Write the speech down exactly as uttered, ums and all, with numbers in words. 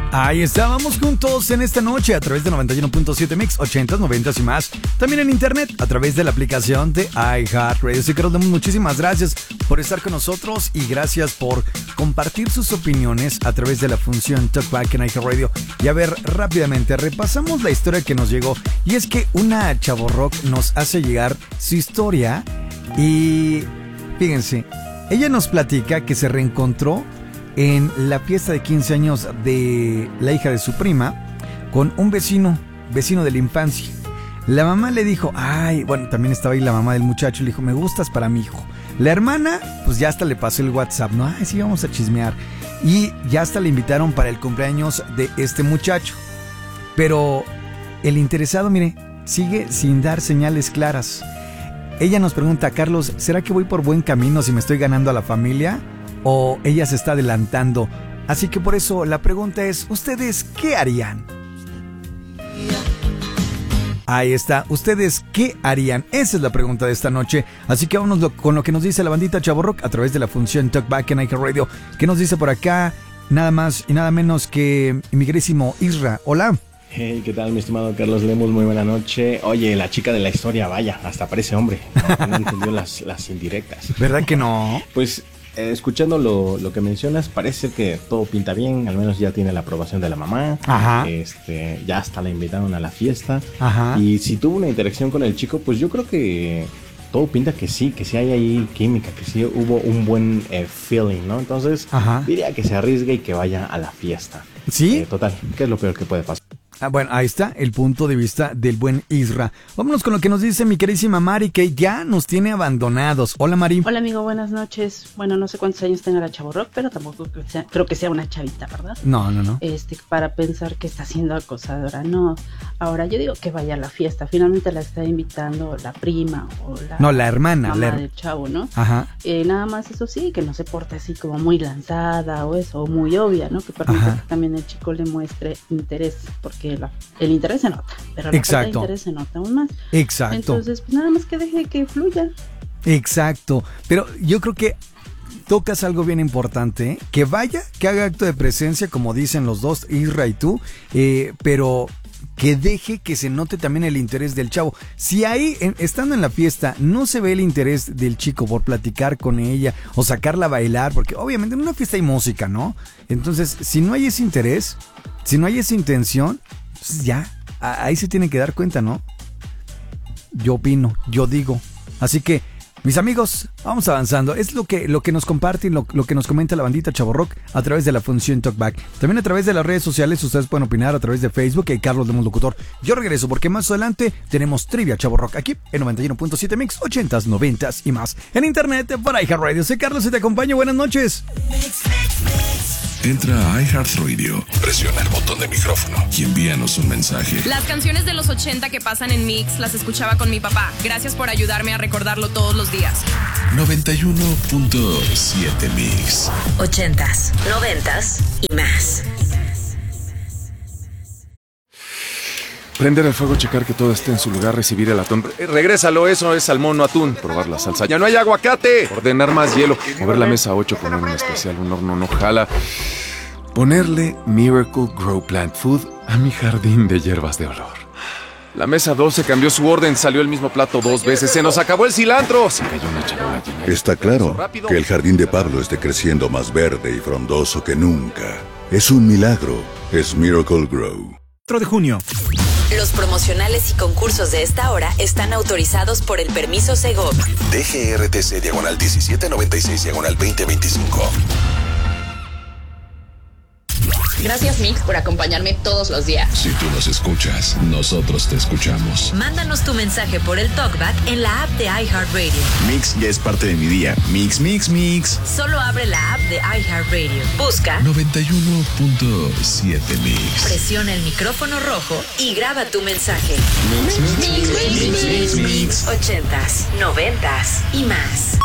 Ahí estábamos juntos en esta noche a través de noventa y uno punto siete Mix, ochentas, noventas y más. También en internet a través de la aplicación de iHeartRadio. Así que nos damos muchísimas gracias por estar con nosotros y gracias por compartir sus opiniones a través de la función Talkback en iHeartRadio. Y a ver, rápidamente repasamos la historia que nos llegó. Y es que una chavorrock nos hace llegar su historia y fíjense, ella nos platica que se reencontró en la fiesta de quince años de la hija de su prima con un vecino, vecino de la infancia. La mamá le dijo, ay, bueno, también estaba ahí la mamá del muchacho, le dijo, me gustas para mi hijo. La hermana, pues ya hasta le pasó el WhatsApp, ¿no? Ay, sí, vamos a chismear. Y ya hasta le invitaron para el cumpleaños de este muchacho. Pero el interesado, mire, sigue sin dar señales claras. Ella nos pregunta, Carlos, ¿será que voy por buen camino si me estoy ganando a la familia? ¿O ella se está adelantando? Así que por eso la pregunta es, ¿ustedes qué harían? Ahí está, ¿ustedes qué harían? Esa es la pregunta de esta noche. Así que vámonos con lo que nos dice la bandita Chavorrock a través de la función Talkback en iHeartRadio. ¿Qué nos dice por acá? Nada más y nada menos que mi queridísimo Isra. Hola. Hey, ¿qué tal, mi estimado Carlos Lemus? Muy buena noche. Oye, la chica de la historia, vaya, hasta parece hombre. No entendió las, las indirectas. ¿Verdad que no? Pues... Eh, escuchando lo, lo que mencionas, parece que todo pinta bien, al menos ya tiene la aprobación de la mamá. Ajá. Este, ya hasta la invitaron a la fiesta. Ajá. Y si tuvo una interacción con el chico, pues yo creo que todo pinta que sí, que sí hay ahí química, que sí hubo un buen eh, feeling, ¿no? Entonces, Ajá. diría que se arriesgue y que vaya a la fiesta. ¿Sí? Eh, total, ¿qué es lo peor que puede pasar? Ah, bueno, ahí está el punto de vista del buen Isra. Vámonos con lo que nos dice mi queridísima Mari, que ya nos tiene abandonados. Hola, Mari. Hola, amigo, buenas noches. Bueno, no sé cuántos años tenga la chavorrock, pero tampoco creo que sea, creo que sea una chavita, ¿verdad? No, no, no. Este, para pensar que está siendo acosadora, no. Ahora, yo digo que vaya a la fiesta. Finalmente la está invitando la prima o la... No, la hermana. Mamá la her... del chavo, ¿no? Ajá. Eh, nada más eso sí, que no se porte así como muy lanzada o eso, o muy obvia, ¿no? Que permita que también el chico le muestre interés, porque la, el interés se nota, pero la falta de interés se nota aún más. Exacto. Entonces, pues nada más que deje que fluya. Exacto. Pero yo creo que tocas algo bien importante, ¿eh? Que vaya, que haga acto de presencia, como dicen los dos, Isra y tú, eh, pero que deje que se note también el interés del chavo. Si ahí, en, estando en la fiesta, no se ve el interés del chico por platicar con ella o sacarla a bailar, porque obviamente en una fiesta hay música, ¿no? Entonces, si no hay ese interés, si no hay esa intención, pues ya, ahí se tienen que dar cuenta, ¿no? Yo opino, yo digo. Así que, mis amigos, vamos avanzando. Es lo que, lo que nos comparte y lo, lo que nos comenta la bandita Chavorrock a través de la función Talkback. También a través de las redes sociales ustedes pueden opinar a través de Facebook y Carlos Lemus Locutor. Yo regreso porque más adelante tenemos Trivia Chavorrock aquí en noventa y uno punto siete Mix, ochentas, noventas y más. En internet, por iHeartRadio. Soy Carlos y te acompaño. Buenas noches. Entra a iHeartRadio, presiona el botón de micrófono y envíanos un mensaje. Las canciones de los ochenta que pasan en Mix las escuchaba con mi papá. Gracias por ayudarme a recordarlo todos los días. noventa y uno punto siete Mix. Ochentas, noventas y más. Prender el fuego, checar que todo esté en su lugar, recibir el atún. Eh, regrésalo, eso es salmón, no atún. Probar la salsa. ¡Ya no hay aguacate! Ordenar más hielo. Mover la mesa ocho, poner un especial, un horno no jala. Ponerle Miracle Grow Plant Food a mi jardín de hierbas de olor. La mesa doce cambió su orden, salió el mismo plato dos veces. ¡Se nos acabó el cilantro! Se cayó una charola llena. Está claro que el jardín de Pablo esté creciendo más verde y frondoso que nunca. Es un milagro. Es Miracle Grow. cuatro de junio. Los promocionales y concursos de esta hora están autorizados por el permiso Segov. D G R T C diagonal diecisiete noventa y seis diagonal veinte veinticinco. Gracias, Mix, por acompañarme todos los días. Si tú nos escuchas, nosotros te escuchamos. Mándanos tu mensaje por el Talkback en la app de iHeartRadio. Mix ya es parte de mi día. Mix, mix, mix. Solo abre la app de iHeartRadio. Busca noventa y uno punto siete Mix. Presiona el micrófono rojo y graba tu mensaje. Mix, mix, mix, mix, mix, mix. Ochentas, noventas y más.